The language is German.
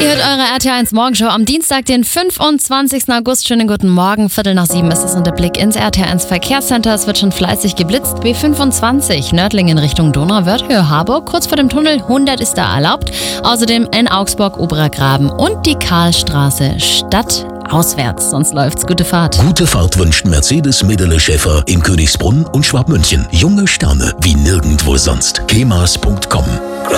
Ihr hört eure RTL1 Morgenshow am Dienstag, den 25. August. Schönen guten Morgen. 6:15 ist es und der Blick ins RTL1 Verkehrscenter. Es wird schon fleißig geblitzt. B25 Nördlingen Richtung Donauwörth, Höhe Harburg. Kurz vor dem Tunnel 100 ist da erlaubt. Außerdem in Augsburg Oberer und die Karlstraße stadtauswärts. Sonst läuft's. Gute Fahrt. Gute Fahrt wünscht Mercedes Medele Schäfer in Königsbrunn und Schwabmünchen. Junge Sterne wie nirgendwo sonst. kemas.com